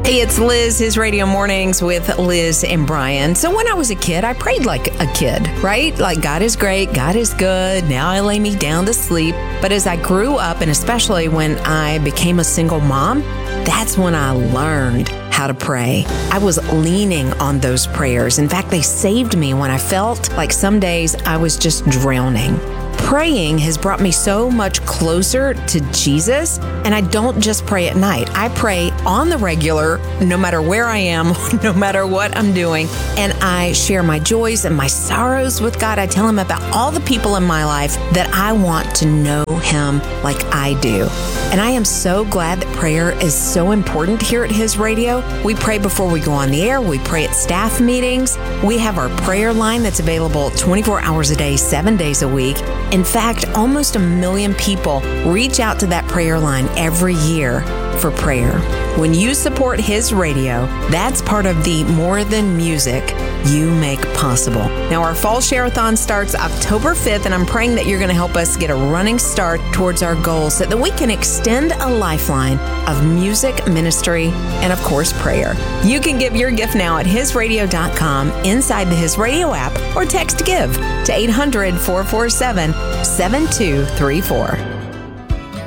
Hey, it's Liz, His Radio Mornings with Liz and Brian. So when I was a kid, I prayed like a kid, right? Like, God is great, God is good, now I lay me down to sleep. But as I grew up, and especially when I became a single mom, that's when I learned how to pray. I was leaning on those prayers. In fact, they saved me when I felt like some days I was just drowning. Praying has brought me so much closer to Jesus, and I don't just pray at night. I pray on the regular, no matter where I am, no matter what I'm doing, and I share my joys and my sorrows with God. I tell Him about all the people in my life that I want to know Him like I do. And I am so glad that prayer is so important here at His Radio. We pray before we go on the air. We pray at staff meetings. We have our prayer line that's available 24 hours a day, 7 days a week. In fact, almost 1 million people reach out to that prayer line every year for prayer. When you support His Radio, that's part of the More Than Music you make possible. Now, our Fall Share-a-thon starts October 5th, and I'm praying that you're going to help us get a running start towards our goals so that we can extend a lifeline of music, ministry, and of course, prayer. You can give your gift now at hisradio.com, inside the His Radio app, or text GIVE to 800-447-7234.